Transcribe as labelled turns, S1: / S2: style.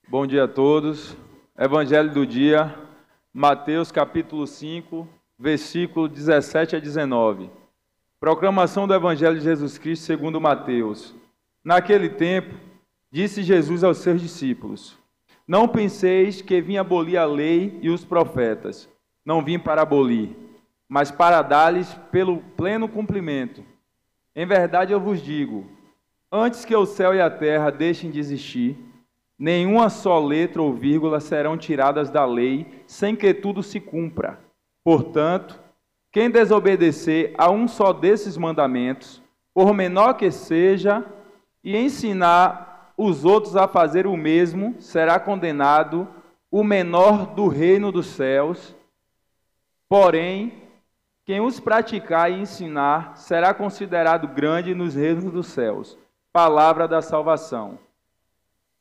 S1: Bom dia a todos. Evangelho do dia, Mateus capítulo 5, versículo 17 a 19. Proclamação do Evangelho de Jesus Cristo segundo Mateus. Naquele tempo, disse Jesus aos seus discípulos: Não penseis que vim abolir a lei e os profetas. Não vim para abolir, mas para dar-lhes pelo pleno cumprimento. Em verdade eu vos digo, antes que o céu e a terra deixem de existir, nenhuma só letra ou vírgula serão tiradas da lei, sem que tudo se cumpra. Portanto, quem desobedecer a um só desses mandamentos, por menor que seja, e ensinar os outros a fazer o mesmo, será condenado o menor do reino dos céus. Porém, quem os praticar e ensinar, será considerado grande nos reinos dos céus. Palavra da salvação.